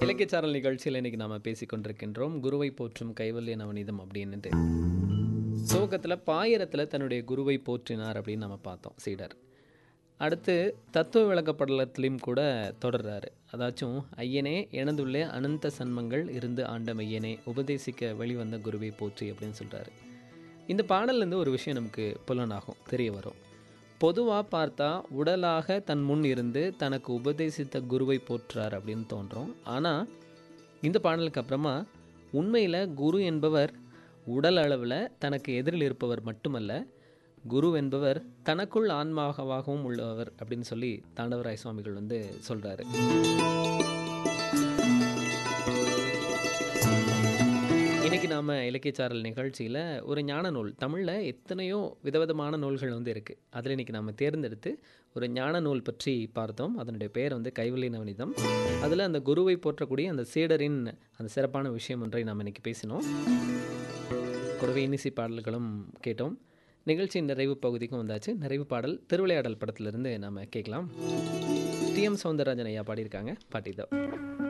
இலக்கியச்சாரல் நிகழ்ச்சியில் இன்னைக்கு நாம பேசிக்கொண்டிருக்கின்றோம் குருவை போற்றும் கைவல்ய நவநீதம் அப்படின்னுட்டு. துவக்கத்தில் பாயிரத்தில் தன்னுடைய குருவை போற்றினார் அப்படின்னு நம்ம பார்த்தோம் சீடர். அடுத்து தத்துவ விளக்கப்படலத்திலையும் கூட தொடர்றாரு. அதாச்சும் ஐயனே எனதுள்ளே அனந்த சன்மங்கள் இருந்து ஆண்ட மையனே உபதேசிக்க வெளிவந்த குருவை போற்றி அப்படின்னு சொல்கிறாரு. இந்த பாடல்லேருந்து ஒரு விஷயம் நமக்கு புலனாகும், தெரிய வரும். பொதுவாக பார்த்தா உடலாக தன் முன் இருந்து தனக்கு உபதேசித்த குருவை போற்றார் அப்படின்னு தோன்றும். ஆனால் இந்த பாடலுக்கு அப்புறமா உண்மையில் குரு என்பவர் உடல் அளவில் தனக்கு எதிரில் இருப்பவர் மட்டுமல்ல, குரு என்பவர் தனக்குள் ஆன்மாவாகவும் உள்ளவர் அப்படின்னு சொல்லி தாண்டவராய சுவாமிகள் சொல்கிறாரு. இன்றைக்கி நாம் இலக்கியச்சாரல் நிகழ்ச்சியில் ஒரு ஞான நூல், தமிழில் எத்தனையோ விதவிதமான நூல்கள் இருக்குது. அதில் இன்றைக்கி நாம் தேர்ந்தெடுத்து ஒரு ஞான நூல் பற்றி பார்த்தோம். அதனுடைய பெயர் கைவல்ய நவநீதம். அதில் அந்த குருவை போற்றக்கூடிய அந்த சீடரின் அந்த சிறப்பான விஷயம் ஒன்றை நாம் இன்றைக்கி பேசினோம். கூடவே இன்னிசை பாடல்களும் கேட்டோம். நிகழ்ச்சியின் நிறைவு பகுதிக்கும் வந்தாச்சு. நிறைவு பாடல் திருவிளையாடல் படத்திலிருந்து நாம் கேட்கலாம். டி.எம். சௌந்தரராஜன் ஐயா பாடியிருக்காங்க. பாட்டிதான்.